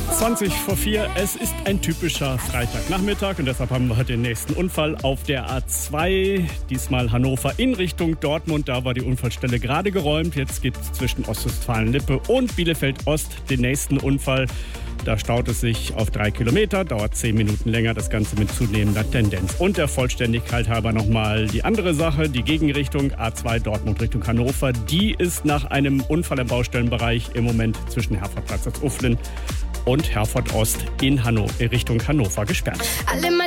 20 vor 4. Es ist ein typischer Freitagnachmittag und deshalb haben wir den nächsten Unfall auf der A2. Diesmal Hannover in Richtung Dortmund. Da war die Unfallstelle gerade geräumt. Jetzt gibt es zwischen Ostwestfalen-Lippe und Bielefeld-Ost den nächsten Unfall. Da staut es sich auf 3 Kilometer, dauert 10 Minuten länger, das Ganze mit zunehmender Tendenz. Und der Vollständigkeit halber nochmal die andere Sache, die Gegenrichtung A2 Dortmund Richtung Hannover. Die ist nach einem Unfall im Baustellenbereich im Moment zwischen Herfordplatz Uflen und Herford Ost in Richtung Hannover gesperrt. Alle